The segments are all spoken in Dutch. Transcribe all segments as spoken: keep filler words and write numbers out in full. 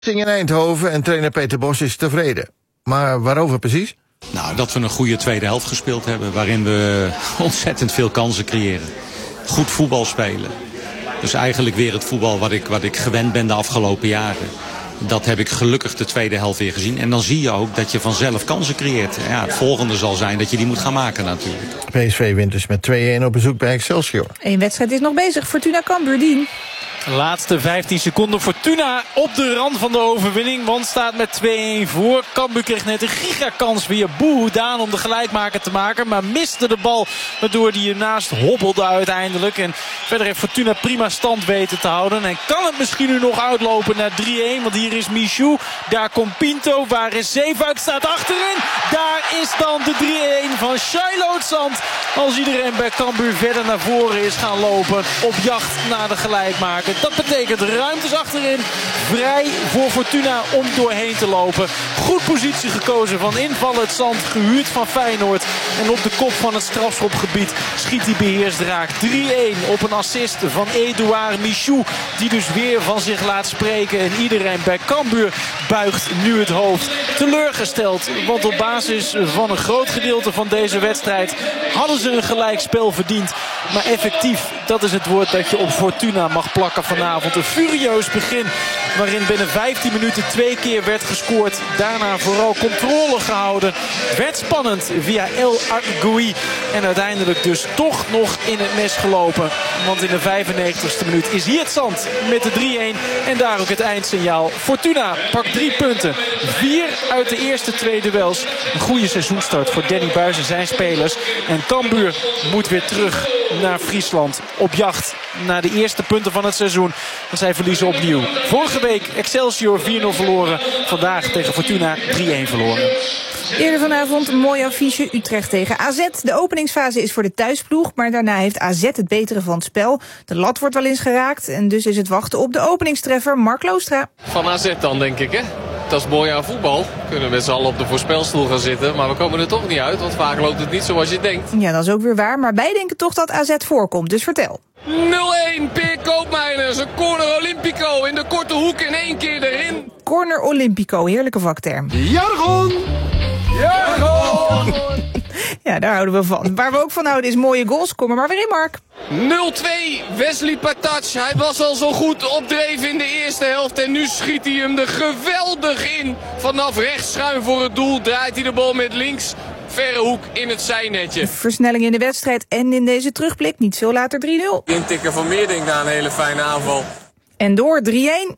In Eindhoven en trainer Peter Bos is tevreden. Maar waarover precies? Nou, dat we een goede tweede helft gespeeld hebben, waarin we ontzettend veel kansen creëren. Goed voetbal spelen. Dus eigenlijk weer het voetbal wat ik, wat ik gewend ben de afgelopen jaren. Dat heb ik gelukkig de tweede helft weer gezien. En dan zie je ook dat je vanzelf kansen creëert. Ja, het volgende zal zijn dat je die moet gaan maken natuurlijk. P S V wint dus met twee-een op bezoek bij Excelsior. Eén wedstrijd is nog bezig. Fortuna Cambuur, Dien. Laatste vijftien seconden. Fortuna op de rand van de overwinning. Want staat met twee-een voor. Cambuur kreeg net een gigakans via Boudaan om de gelijkmaker te maken. Maar miste de bal. Waardoor die ernaast hobbelde uiteindelijk. En verder heeft Fortuna prima stand weten te houden. En kan het misschien nu nog uitlopen naar drie-een. Want hier is Michou. Daar komt Pinto. Waar is Zeefuik staat achterin. Daar is dan de drie-een van Shiloh Zand. Als iedereen bij Cambuur verder naar voren is gaan lopen. Op jacht naar de gelijkmaker. Dat betekent ruimtes achterin. Vrij voor Fortuna om doorheen te lopen. Goed positie gekozen van invallend Zand. Gehuurd van Feyenoord. En op de kop van het strafschopgebied schiet hij beheerst raak. drie-een op een assist van Edouard Michou. Die dus weer van zich laat spreken. En iedereen bij Cambuur buigt nu het hoofd. Teleurgesteld. Want op basis van een groot gedeelte van deze wedstrijd hadden ze een gelijkspel verdiend. Maar effectief, dat is het woord dat je op Fortuna mag plakken vanavond. Een furieus begin waarin binnen vijftien minuten twee keer werd gescoord. Daarna vooral controle gehouden. Werd spannend via El Argoui. En uiteindelijk dus toch nog in het mes gelopen. Want in de vijfennegentigste minuut is hier het Zand met de drie-een. En daar ook het eindsignaal. Fortuna pakt drie punten. Vier uit de eerste twee duels. Een goede seizoenstart voor Danny Buijs en zijn spelers. En Cambuur moet weer terug naar Friesland. Op jacht naar de eerste punten van het seizoen. Want zij verliezen opnieuw. Vorige week Excelsior vier-nul verloren. Vandaag tegen Fortuna drie-een verloren. Eerder vanavond een mooi affiche. Utrecht tegen A Z. De openingsfase is voor de thuisploeg. Maar daarna heeft A Z het betere van het spel. De lat wordt wel eens geraakt. En dus is het wachten op de openingstreffer Mark Loostra. Van A Z dan, denk ik, hè? Dat is mooi aan voetbal. We kunnen met z'n allen op de voorspelstoel gaan zitten. Maar we komen er toch niet uit. Want vaak loopt het niet zoals je denkt. Ja, dat is ook weer waar. Maar wij denken toch dat A Z voorkomt. Dus vertel. nul-een, Peer Koopmeiners. Een corner Olympico in de korte hoek in één keer erin. Corner Olympico, heerlijke vakterm. Jargon! Jargon! Ja, daar houden we van. Waar we ook van houden is mooie goals. Kom er maar weer in, Mark. nul-twee, Wesley Patac. Hij was al zo goed op dreef in de eerste helft. En nu schiet hij hem er geweldig in. Vanaf rechts schuin voor het doel draait hij de bal met links. Verre hoek in het zijnetje. Versnelling in de wedstrijd en in deze terugblik. Niet veel later drie-nul. Intikken van Meerdink na een hele fijne aanval. En door drie-een.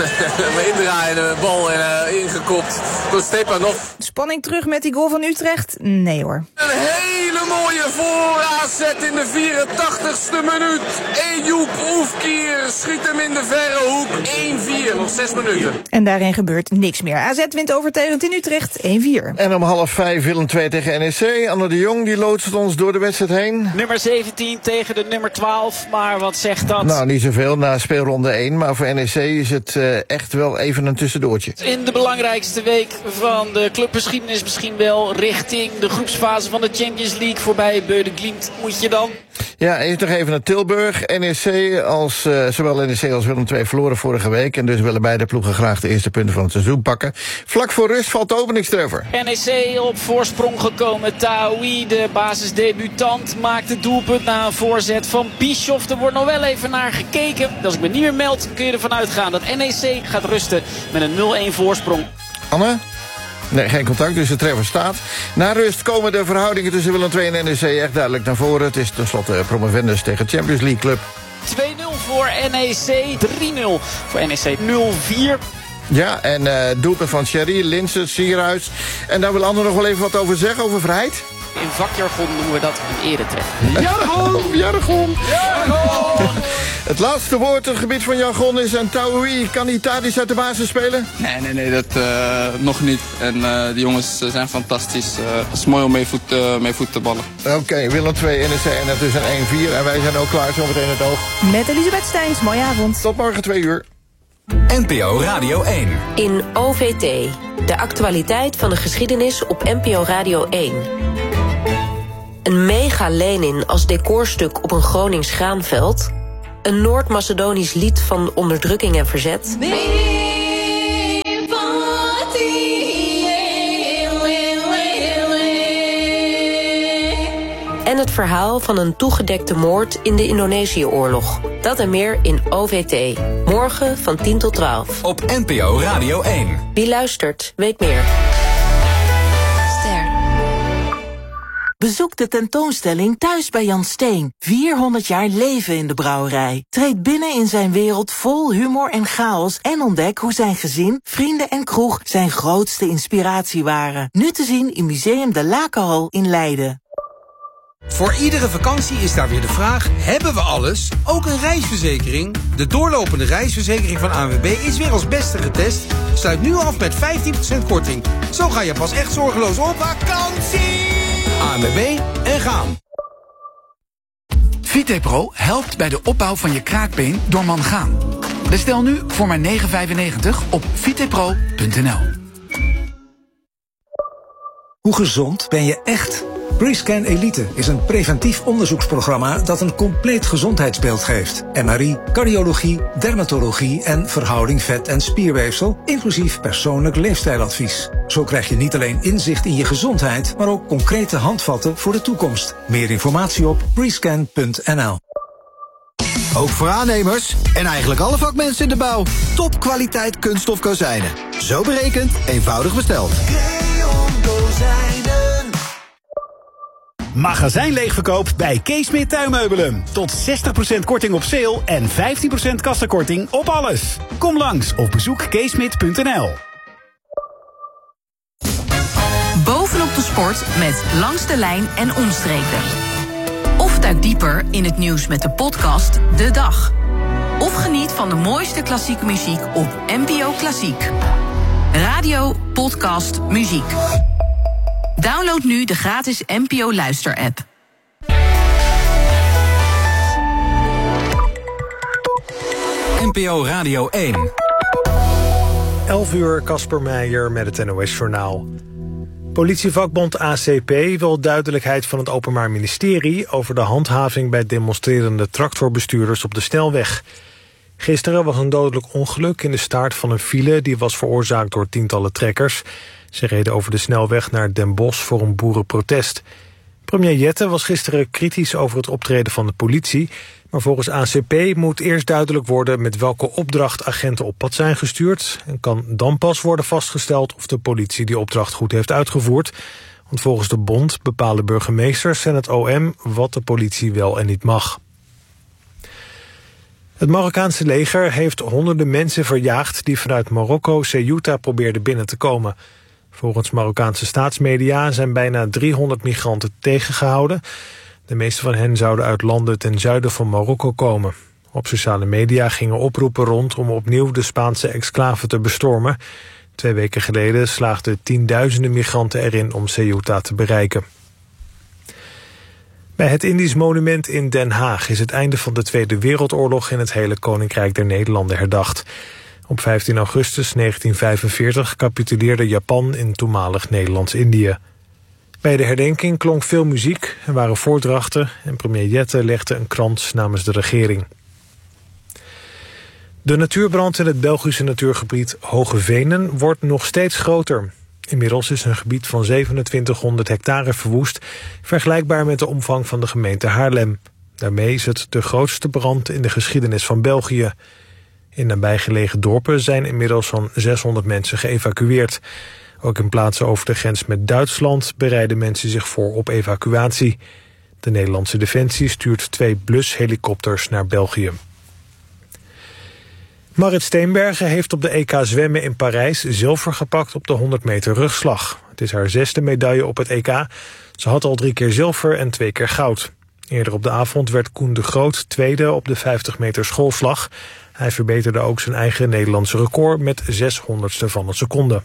We indraaien de bal en uh, ingekopt door Stepanov. Spanning terug met die goal van Utrecht? Nee hoor. Een hele mooie vooraarzet in de vierentachtigste minuut. Ejoep Oefkier schiet hem in de verre hoek. één-vier, nog zes minuten. En daarin gebeurt niks meer. A Z wint overtuigend in Utrecht, één-vier. En om half vijf Willem twee tegen N E C. Anne de Jong die loodst ons door de wedstrijd heen. Nummer zeventien tegen de nummer twaalf. Maar wat zegt dat? Nou, niet zoveel na speelronde één. Maar voor N E C is het uh, echt wel even een tussendoortje. In de belangrijkste week van de clubgeschiedenis misschien wel. Richting de groepsfase van de Champions League. Voorbij Beude Glimt moet je dan. Ja, eerst nog even naar Tilburg. N E C als, uh, zowel N E C als Willem twee verloren vorige week. En dus willen beide ploegen graag de eerste punten van het seizoen pakken. Vlak voor rust valt de openingstreffer. N E C op voorsprong gekomen. Taoui, de basisdebutant, maakt het doelpunt na een voorzet van Bischoff. Er wordt nog wel even naar gekeken. Als ik me niet meer meld, kun je ervan uitgaan dat N E C gaat rusten met een nul-een voorsprong. Anne? Nee, geen contact, dus de treffer staat. Na rust komen de verhoudingen tussen Willem twee en N E C echt duidelijk naar voren. Het is tenslotte promovendus tegen Champions League club. twee-nul voor N E C, drie-nul voor N E C, nul-vier. Ja, en uh, doelpunt van Thierry, Linsen, Sierhuis. En daar wil Anne nog wel even wat over zeggen, over Verheid. In vakjargon noemen we dat een eretreffer. Jargon, jargon. Jargon. Het laatste woord op het gebied van jargon is en Taoui. Kan hij Tadic uit de basis spelen? Nee, nee, nee, dat uh, nog niet. En uh, die jongens zijn fantastisch. Uh, het is mooi om mee voet, uh, mee voet te ballen. Oké, okay, Willem twee, N E C en het is een één-vier. En wij zijn ook klaar, zometeen het oog. Met Elisabeth Steins, mooie avond. Tot morgen twee uur. N P O Radio één. In O V T, de actualiteit van de geschiedenis op N P O Radio één. Een mega Lenin als decorstuk op een Gronings graanveld. Een Noord-Macedonisch lied van onderdrukking en verzet. verhaal van een toegedekte moord in de Indonesië-oorlog. Dat en meer in O V T. Morgen van tien tot twaalf. Op N P O Radio één. Wie luistert, weet meer. Ster. Bezoek de tentoonstelling Thuis bij Jan Steen. vierhonderd jaar leven in de brouwerij. Treed binnen in zijn wereld vol humor en chaos en ontdek hoe zijn gezin, vrienden en kroeg zijn grootste inspiratie waren. Nu te zien in Museum de Lakenhal in Leiden. Voor iedere vakantie is daar weer de vraag, hebben we alles? Ook een reisverzekering? De doorlopende reisverzekering van A N W B is weer als beste getest. Sluit nu af met vijftien procent korting. Zo ga je pas echt zorgeloos op vakantie! A N W B en gaan. Vitepro helpt bij de opbouw van je kraakbeen door mangaan. Bestel nu voor maar negen vijfennegentig op vitepro punt n l. Hoe gezond ben je echt? Prescan Elite is een preventief onderzoeksprogramma dat een compleet gezondheidsbeeld geeft. M R I, cardiologie, dermatologie en verhouding vet- en spierweefsel, inclusief persoonlijk leefstijladvies. Zo krijg je niet alleen inzicht in je gezondheid, maar ook concrete handvatten voor de toekomst. Meer informatie op prescan punt n l. Ook voor aannemers en eigenlijk alle vakmensen in de bouw. Topkwaliteit kunststof kozijnen. Zo berekend, eenvoudig besteld. Magazijn leegverkoop bij Keesmit Tuinmeubelen. Tot zestig procent korting op sale en vijftien procent kassakorting op alles. Kom langs of bezoek keesmit punt n l. Bovenop de sport met Langs de Lijn en Omstreken. Of duik dieper in het nieuws met de podcast De Dag. Of geniet van de mooiste klassieke muziek op N P O Klassiek. Radio, podcast, muziek. Download nu de gratis N P O Luister-app. N P O Radio één. elf uur, Casper Meijer met het N O S-journaal. Politievakbond A C P wil duidelijkheid van het Openbaar Ministerie over de handhaving bij demonstrerende tractorbestuurders op de snelweg. Gisteren was een dodelijk ongeluk in de staart van een file die was veroorzaakt door tientallen trekkers. Ze reden over de snelweg naar Den Bosch voor een boerenprotest. Premier Jette was gisteren kritisch over het optreden van de politie, maar volgens A C P moet eerst duidelijk worden met welke opdracht agenten op pad zijn gestuurd en kan dan pas worden vastgesteld of de politie die opdracht goed heeft uitgevoerd. Want volgens de bond bepalen burgemeesters en het O M wat de politie wel en niet mag. Het Marokkaanse leger heeft honderden mensen verjaagd die vanuit Marokko Ceuta probeerden binnen te komen. Volgens Marokkaanse staatsmedia zijn bijna driehonderd migranten tegengehouden. De meeste van hen zouden uit landen ten zuiden van Marokko komen. Op sociale media gingen oproepen rond om opnieuw de Spaanse exclave te bestormen. Twee weken geleden slaagden tienduizenden migranten erin om Ceuta te bereiken. Bij het Indisch Monument in Den Haag is het einde van de Tweede Wereldoorlog in het hele Koninkrijk der Nederlanden herdacht. Op vijftien augustus negentien vijfenveertig capituleerde Japan in toenmalig Nederlands-Indië. Bij de herdenking klonk veel muziek, er waren voordrachten en premier Jette legde een krans namens de regering. De natuurbrand in het Belgische natuurgebied Hoge Venen wordt nog steeds groter. Inmiddels is een gebied van zevenentwintighonderd hectare verwoest, vergelijkbaar met de omvang van de gemeente Haarlem. Daarmee is het de grootste brand in de geschiedenis van België. In nabijgelegen dorpen zijn inmiddels zo'n zeshonderd mensen geëvacueerd. Ook in plaatsen over de grens met Duitsland bereiden mensen zich voor op evacuatie. De Nederlandse Defensie stuurt twee blushelikopters naar België. Marit Steenbergen heeft op de E K zwemmen in Parijs zilver gepakt op de honderd meter rugslag. Het is haar zesde medaille op het E K. Ze had al drie keer zilver en twee keer goud. Eerder op de avond werd Koen de Groot tweede op de vijftig meter schoolslag. Hij verbeterde ook zijn eigen Nederlandse record met zeshonderdste van een seconde.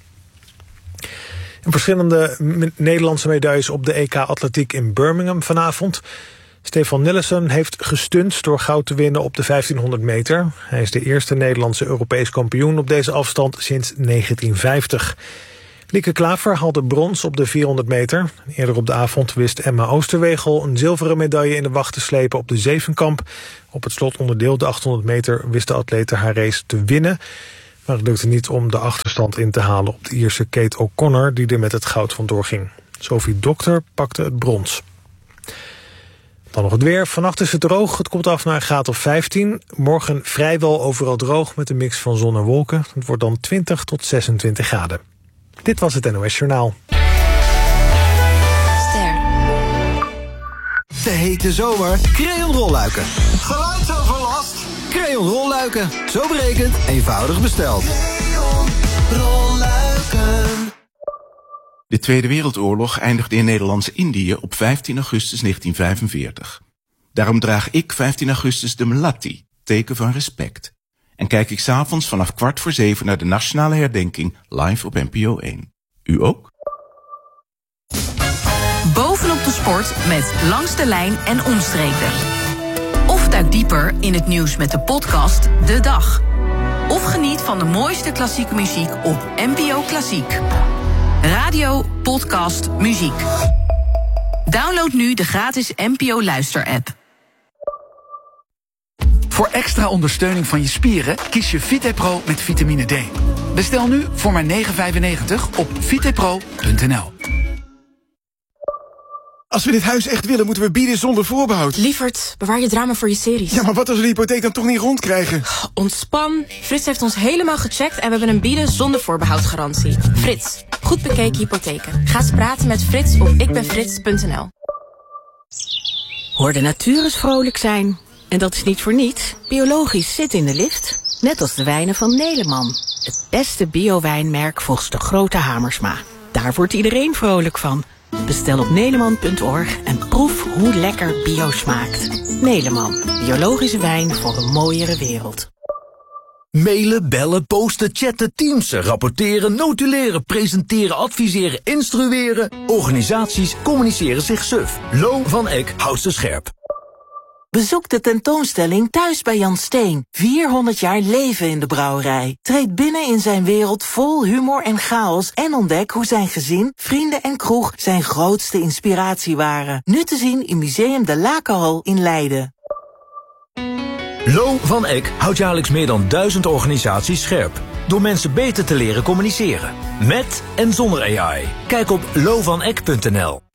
En verschillende Nederlandse medailles op de E K Atletiek in Birmingham vanavond. Stefan Nelissen heeft gestunst door goud te winnen op de vijftienhonderd meter. Hij is de eerste Nederlandse Europees kampioen op deze afstand sinds negentien vijftig. Lieke Klaver haalde brons op de vierhonderd meter. Eerder op de avond wist Emma Oosterwegel een zilveren medaille in de wacht te slepen op de zevenkamp. Op het slotonderdeel, de achthonderd meter, wist de atlete haar race te winnen. Maar het lukte niet om de achterstand in te halen op de Ierse Kate O'Connor, die er met het goud vandoor ging. Sophie Dokter pakte het brons. Dan nog het weer. Vannacht is het droog. Het komt af naar een graad of vijftien. Morgen vrijwel overal droog met een mix van zon en wolken. Het wordt dan twintig tot zesentwintig graden. Dit was het N O S Journaal. De hete zomer, Crayon rolluiken. Geluidsoverlast? Crayon rolluiken. Zo berekend, eenvoudig besteld. Crayon rolluiken. De Tweede Wereldoorlog eindigde in Nederlands-Indië op vijftien augustus negentien vijfenveertig. Daarom draag ik vijftien augustus de Melatti, teken van respect. En kijk ik 's avonds vanaf kwart voor zeven naar de nationale herdenking live op N P O één. U ook? Bovenop de sport met Langs de Lijn en Omstreken. Of duik dieper in het nieuws met de podcast De Dag. Of geniet van de mooiste klassieke muziek op N P O Klassiek. Radio, podcast, muziek. Download nu de gratis N P O Luister-app. Voor extra ondersteuning van je spieren kies je VitePro met vitamine D. Bestel nu voor maar negen vijfennegentig op vitepro punt n l. Als we dit huis echt willen, moeten we bieden zonder voorbehoud. Lievert, bewaar je drama voor je series. Ja, maar wat als we de hypotheek dan toch niet rondkrijgen? Ontspan. Frits heeft ons helemaal gecheckt en we hebben een bieden zonder voorbehoudgarantie. Frits, goed bekeken hypotheken. Ga eens praten met Frits op ikbenfrits punt n l. Hoor de natuur eens vrolijk zijn. En dat is niet voor niets. Biologisch zit in de lift. Net als de wijnen van Neleman. Het beste bio-wijnmerk volgens de grote Hamersma. Daar wordt iedereen vrolijk van. Bestel op neleman punt org en proef hoe lekker bio smaakt. Neleman, biologische wijn voor een mooiere wereld. Mailen, bellen, posten, chatten, teamsen, rapporteren, notuleren, presenteren, adviseren, instrueren. Organisaties communiceren zich suf. Lo van Eck houdt ze scherp. Bezoek de tentoonstelling Thuis bij Jan Steen. vierhonderd jaar leven in de brouwerij. Treed binnen in zijn wereld vol humor en chaos en ontdek hoe zijn gezin, vrienden en kroeg zijn grootste inspiratie waren. Nu te zien in Museum de Lakenhal in Leiden. Lo van Eck houdt jaarlijks meer dan duizend organisaties scherp. Door mensen beter te leren communiceren. Met en zonder A I. Kijk op lo van eck punt n l.